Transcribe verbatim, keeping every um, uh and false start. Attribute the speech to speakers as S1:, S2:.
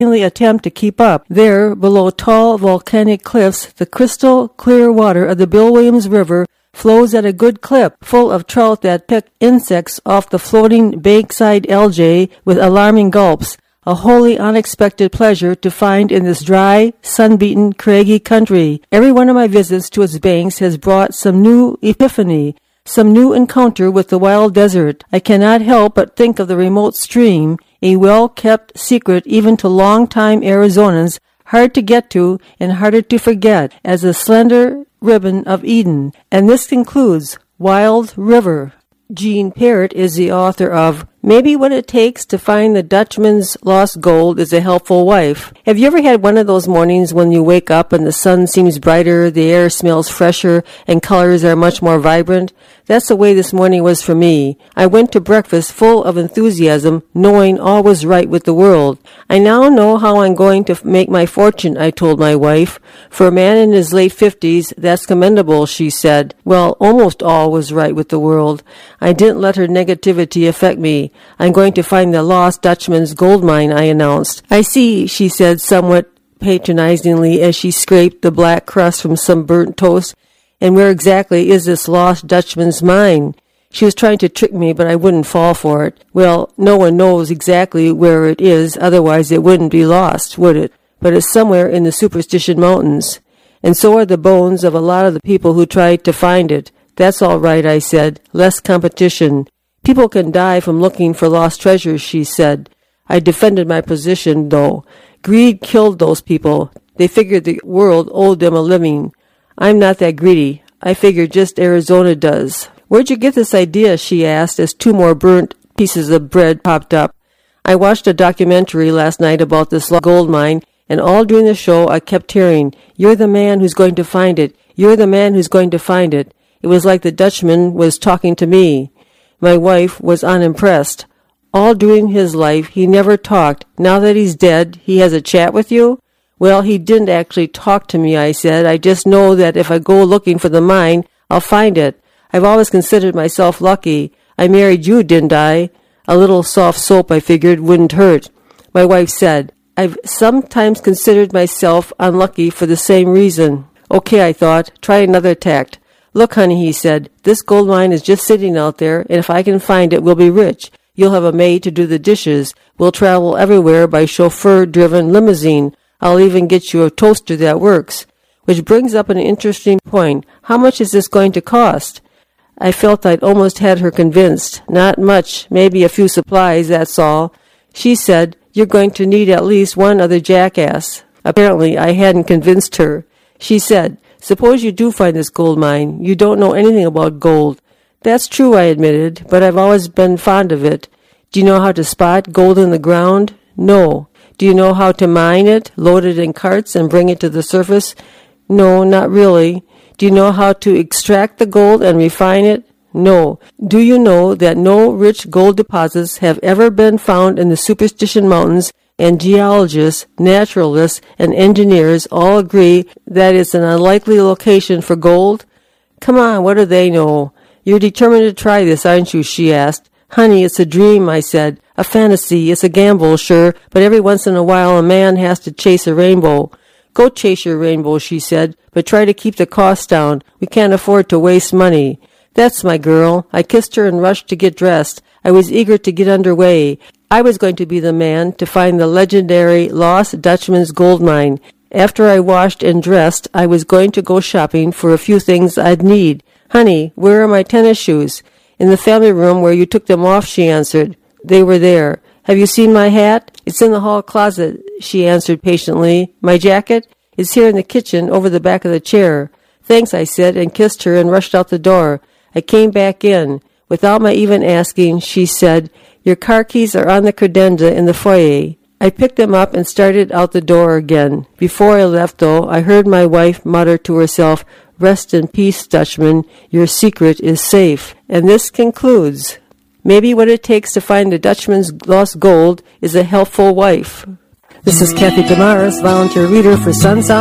S1: attempt to keep up. There, below tall volcanic cliffs, the crystal clear water of the Bill Williams River flows at a good clip, full of trout that pick insects off the floating bankside algae with alarming gulps. A wholly unexpected pleasure to find in this dry, sun-beaten, craggy country. Every one of my visits to its banks has brought some new epiphany, some new encounter with the wild desert. I cannot help but think of the remote stream, a well-kept secret even to long-time Arizonans, hard to get to and harder to forget, as a slender ribbon of Eden. And this concludes Wild River. Jean Parrott is the author of Maybe What It Takes to Find the Dutchman's Lost Gold is a Helpful Wife. Have you ever had one of those mornings when you wake up and the sun seems brighter, the air smells fresher, and colors are much more vibrant? That's the way this morning was for me. I went to breakfast full of enthusiasm, knowing all was right with the world. I now know how I'm going to make my fortune, I told my wife. For a man in his late fifties, that's commendable, she said. Well, almost all was right with the world. I didn't let her negativity affect me. I'm going to find the lost Dutchman's gold mine, I announced. I see, she said somewhat patronizingly as she scraped the black crust from some burnt toast. And where exactly is this lost Dutchman's mine? She was trying to trick me, but I wouldn't fall for it. Well, no one knows exactly where it is, otherwise it wouldn't be lost, would it? But it's somewhere in the Superstition Mountains. And so are the bones of a lot of the people who tried to find it. That's all right, I said. Less competition. People can die from looking for lost treasures, she said. I defended my position, though. Greed killed those people. They figured the world owed them a living. I'm not that greedy. I figure just Arizona does. Where'd you get this idea, she asked, as two more burnt pieces of bread popped up. I watched a documentary last night about this gold mine, and all during the show I kept hearing, "You're the man who's going to find it. You're the man who's going to find it." It was like the Dutchman was talking to me. My wife was unimpressed. All during his life, he never talked. Now that he's dead, he has a chat with you? Well, he didn't actually talk to me, I said. I just know that if I go looking for the mine, I'll find it. I've always considered myself lucky. I married you, didn't I? A little soft soap, I figured, wouldn't hurt. My wife said, I've sometimes considered myself unlucky for the same reason. Okay, I thought, try another tact. Look, honey, he said, this gold mine is just sitting out there, and if I can find it, we'll be rich. You'll have a maid to do the dishes. We'll travel everywhere by chauffeur-driven limousine. I'll even get you a toaster that works. Which brings up an interesting point. How much is this going to cost? I felt I'd almost had her convinced. Not much, maybe a few supplies, that's all. She said, you're going to need at least one other jackass. Apparently, I hadn't convinced her. She said, suppose you do find this gold mine. You don't know anything about gold. That's true, I admitted, but I've always been fond of it. Do you know how to spot gold in the ground? No. Do you know how to mine it, load it in carts, and bring it to the surface? No, not really. Do you know how to extract the gold and refine it? No. Do you know that no rich gold deposits have ever been found in the Superstition Mountains, and geologists, naturalists, and engineers all agree that it's an unlikely location for gold? Come on, what do they know? You're determined to try this, aren't you? She asked. Honey, it's a dream, I said. A fantasy. It's a gamble, sure, but every once in a while a man has to chase a rainbow. Go chase your rainbow, she said, but try to keep the costs down. We can't afford to waste money. That's my girl. I kissed her and rushed to get dressed. I was eager to get underway. I was going to be the man to find the legendary Lost Dutchman's gold mine. After I washed and dressed, I was going to go shopping for a few things I'd need. Honey, where are my tennis shoes? In the family room where you took them off, she answered. They were there. Have you seen my hat? It's in the hall closet, she answered patiently. My jacket? It's here in the kitchen, over the back of the chair. Thanks, I said, and kissed her and rushed out the door. I came back in. Without my even asking, she said, your car keys are on the credenza in the foyer. I picked them up and started out the door again. Before I left, though, I heard my wife mutter to herself, rest in peace, Dutchman. Your secret is safe. And this concludes, Maybe What It Takes to Find the Dutchman's Lost Gold is a Helpful Wife. This is Kathy Damaris, volunteer reader for Sunsound.